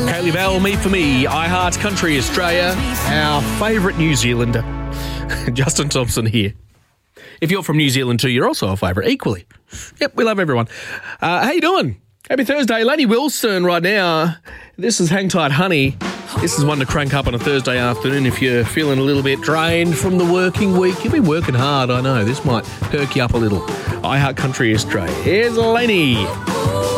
Kaylee Bell, Me For Me, I Heart Country Australia, our favourite New Zealander, Justin Thompson here. If you're from New Zealand too, you're also a favourite, equally. Yep, we love everyone. How you doing? Happy Thursday. Laney Wilson right now. This is Hang Tight Honey. This is one to crank up on a Thursday afternoon if you're feeling a little bit drained from the working week. You've been working hard, I know. This might perk you up a little. I Heart Country Australia. Here's Laney.